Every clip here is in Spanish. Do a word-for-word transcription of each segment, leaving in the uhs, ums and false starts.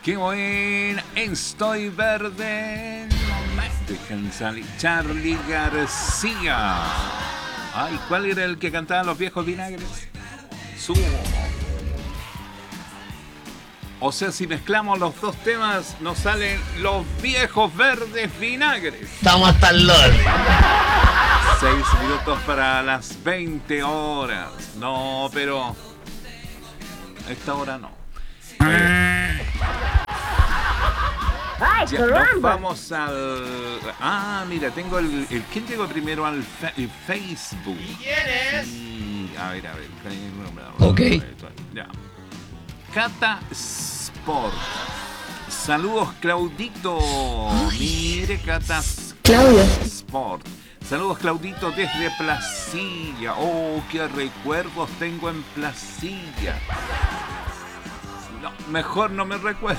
¡Qué buena! Estoy verde. No me dejan salir. Charly García. Ay, ¿cuál era el que cantaba Los Viejos Vinagres? Sumo. O sea, si mezclamos los dos temas, nos salen Los Viejos Verdes Vinagres. Estamos hasta el LOL. Seis minutos para las veinte horas. No, pero a esta hora no. Eh, ¡Ay, ya, nos vamos al... Ah, mira, tengo el... el ¿quién llegó primero al fe, el Facebook? ¿Y quién es? Sí, a ver, a ver. Ok. Ya. Cata Sport. Saludos, Claudito. Mire, Cata Claudio. Sport. Saludos, Claudito, desde Placilla. Oh, qué recuerdos tengo en Placilla. No, mejor no me recuerdo.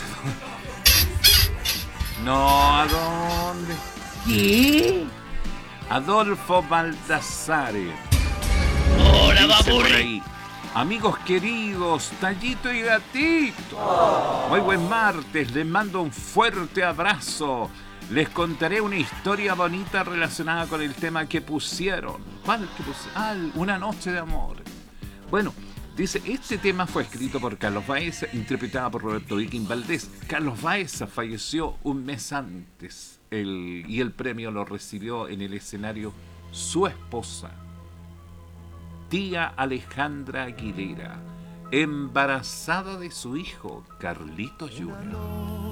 No, ¿a dónde? ¿Qué? Adolfo Baldassare. Hola, Dice por Baburi. ahí. Amigos queridos, Tallito y Gatito. Muy buen martes, les mando un fuerte abrazo. Les contaré una historia bonita relacionada con el tema que pusieron. ¿Cuál que pusieron? Ah, Una noche de amor. Bueno, dice, este tema fue escrito por Carlos Baeza, interpretado por Roberto Viking Valdés. Carlos Baeza falleció un mes antes el, y el premio lo recibió en el escenario su esposa, tía Alejandra Aguilera, embarazada de su hijo, Carlitos junior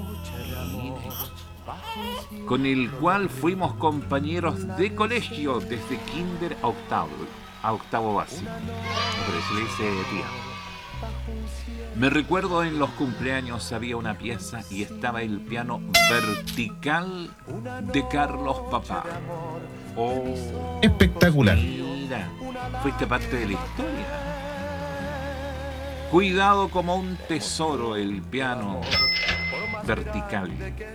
Con el cual fuimos compañeros de colegio desde kinder a octavo, a octavo básico. Por eso le dice tía. Me recuerdo en los cumpleaños había una pieza y estaba el piano vertical de Carlos Papá. Oh, Espectacular. mira, fuiste parte de la historia. Cuidado como un tesoro el piano vertical,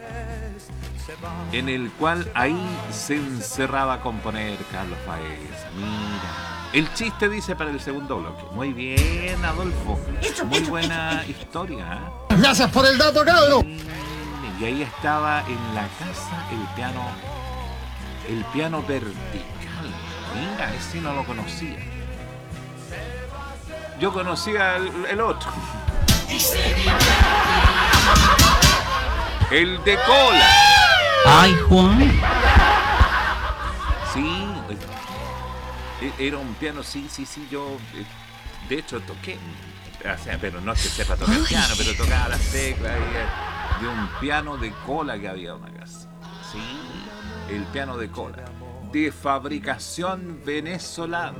en el cual ahí se encerraba a componer Carlos Baeza. Mira, el chiste dice para el segundo bloque. Muy bien, Adolfo. Muy buena historia, ¿eh? Gracias por el dato, cabrón. Y ahí estaba en la casa el piano, el piano vertical. Mira, ese no lo conocía. Yo conocía el, el otro. El de cola. Ay, Juan. Sí, era un piano, sí, sí, sí, yo de hecho toqué, o sea, pero no es que sepa tocar piano, pero tocaba las teclas de un piano de cola que había en una casa. Sí, el piano de cola, de fabricación venezolana.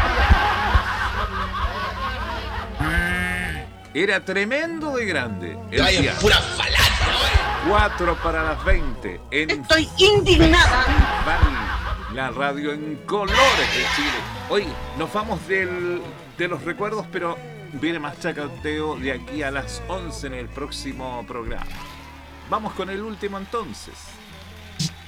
Era tremendo de grande. El Vaya piano. pura falacia, ¿no? cuatro para las veinte. En Estoy indignada. Vale, la radio en colores de Chile. Hoy nos vamos del, de los recuerdos, pero viene más chacoteo de aquí a las once en el próximo programa. Vamos con el último entonces.